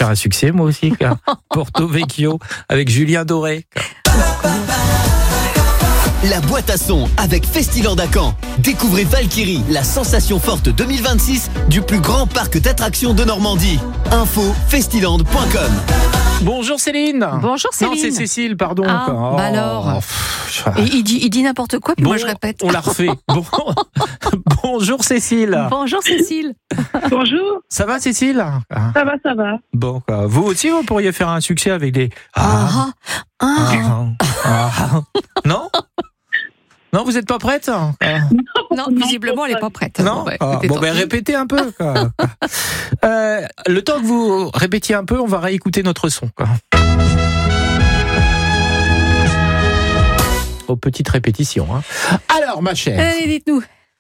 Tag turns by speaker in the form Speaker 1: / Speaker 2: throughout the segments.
Speaker 1: faire un succès, moi aussi. Porto Vecchio avec Julien Doré.
Speaker 2: La boîte à son avec Festiland à Caen. Découvrez Valkyrie, la sensation forte 2026 du plus grand parc d'attractions de Normandie. Info festiland.com.
Speaker 1: Bonjour Céline.
Speaker 3: Bonjour Céline.
Speaker 1: Non, c'est Cécile, pardon.
Speaker 3: Bah alors. Et il dit n'importe quoi, puis moi je répète.
Speaker 1: On la refait. Bonjour Cécile.
Speaker 3: Bonjour Cécile.
Speaker 4: Bonjour.
Speaker 1: Ça va Cécile?
Speaker 4: Ça va.
Speaker 1: Bon, quoi. Vous aussi, vous pourriez faire un succès avec des... Non? Non, vous n'êtes pas prête?
Speaker 3: Non, visiblement, elle n'est pas prête.
Speaker 1: Non. Répétez un peu. Le temps que vous répétiez un peu, on va réécouter notre son. Aux petites répétitions. Alors, ma chère.
Speaker 3: Allez, dites-nous.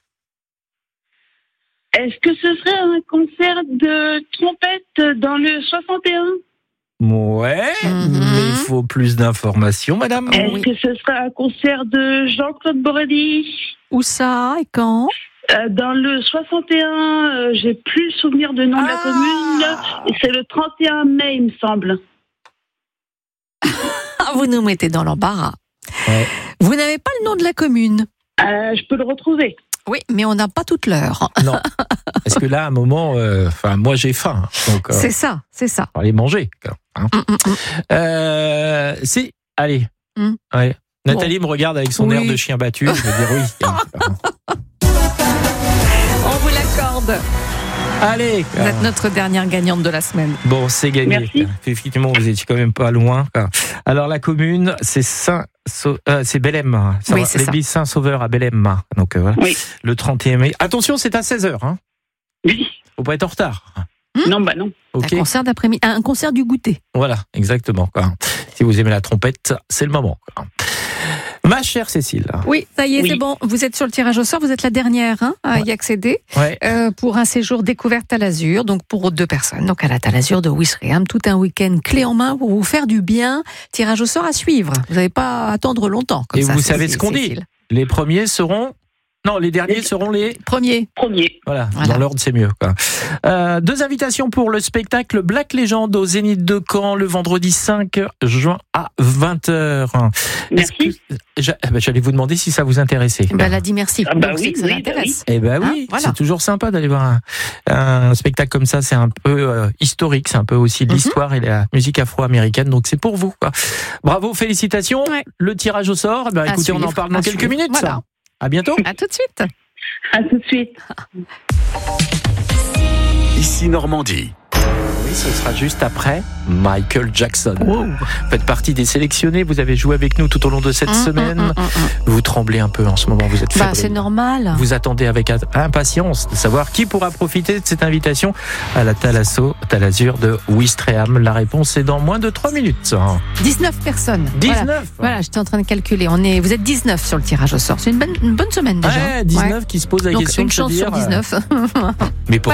Speaker 4: Est-ce que ce serait un concert de trompette dans le 61?
Speaker 1: Ouais, mais il faut plus d'informations, madame.
Speaker 4: Est-ce que ce serait un concert de Jean-Claude Borelli?
Speaker 3: Où ça et quand?
Speaker 4: Dans le 61, j'ai plus le souvenir de nom de la commune. Et c'est le 31 mai, il me semble.
Speaker 3: Vous nous mettez dans l'embarras.
Speaker 1: Ouais.
Speaker 3: Vous n'avez pas le nom de la commune?
Speaker 4: Je peux le retrouver.
Speaker 3: Oui, mais on n'a pas toute l'heure.
Speaker 1: Non, parce que là, à un moment, moi j'ai faim. Donc,
Speaker 3: c'est ça.
Speaker 1: On va aller manger. Allez. Ouais. Nathalie me regarde avec son air de chien battu. Je vais dire oui.
Speaker 3: On vous l'accorde.
Speaker 1: Allez.
Speaker 3: Vous êtes notre dernière gagnante de la semaine.
Speaker 1: Bon, c'est gagné.
Speaker 4: Merci.
Speaker 1: Effectivement, vous étiez quand même pas loin. Alors, la commune, c'est c'est Bellem.
Speaker 3: Oui, c'est
Speaker 1: l'église Saint-Sauveur à Bellem. Donc, voilà.
Speaker 4: Oui.
Speaker 1: Le 31 mai. Attention, c'est à 16h.
Speaker 4: Oui.
Speaker 1: Faut pas être en retard.
Speaker 4: Non.
Speaker 1: Ok.
Speaker 3: Un concert d'après-midi, un concert du goûter.
Speaker 1: Voilà, exactement. Si vous aimez la trompette, c'est le moment. Ma chère Cécile.
Speaker 3: Oui, ça y est, c'est bon. Vous êtes sur le tirage au sort. Vous êtes la dernière à y accéder.
Speaker 1: Ouais.
Speaker 3: Pour un séjour découverte à l'Azur, donc pour 2 personnes. Donc à la Talazur de Ouistreham, tout un week-end clé en main pour vous faire du bien. Tirage au sort à suivre. Vous n'avez pas à attendre longtemps. Comme
Speaker 1: Et
Speaker 3: ça,
Speaker 1: vous savez ce qu'on dit. Les premiers seront... Non, les derniers seront les...
Speaker 3: Premiers.
Speaker 1: Voilà, dans l'ordre, c'est mieux. 2 invitations pour le spectacle Black Legend au Zénith de Caen le vendredi 5 juin à 20h.
Speaker 4: Merci.
Speaker 1: J'allais vous demander si ça vous intéressait.
Speaker 3: Elle a dit merci. Donc,
Speaker 4: oui,
Speaker 3: c'est que ça l'intéresse.
Speaker 1: Eh ben oui,
Speaker 3: voilà.
Speaker 1: C'est toujours sympa d'aller voir un spectacle comme ça. C'est un peu historique, c'est un peu aussi de l'histoire et la musique afro-américaine. Donc c'est pour vous. Bravo, félicitations. Ouais. Le tirage au sort, écoutez, on en parle dans quelques minutes.
Speaker 3: Voilà.
Speaker 1: À bientôt.
Speaker 3: À tout de suite.
Speaker 4: À tout de suite.
Speaker 2: Ici Normandie.
Speaker 1: Oui, ce sera juste après Michael Jackson. Wow. Vous faites partie des sélectionnés, vous avez joué avec nous tout au long de cette semaine. Vous tremblez un peu en ce moment, vous êtes fébrile.
Speaker 3: C'est normal.
Speaker 1: Vous attendez avec impatience de savoir qui pourra profiter de cette invitation à la Talazur de Ouistreham. La réponse est dans moins de 3 minutes.
Speaker 3: 19 personnes.
Speaker 1: 19
Speaker 3: Voilà, j'étais en train de calculer. Vous êtes 19 sur le tirage au sort. C'est une bonne semaine déjà.
Speaker 1: Ouais, 19 qui se posent la
Speaker 3: Donc,
Speaker 1: question
Speaker 3: une
Speaker 1: de se
Speaker 3: chance
Speaker 1: dire...
Speaker 3: sur 19.
Speaker 1: Mais pour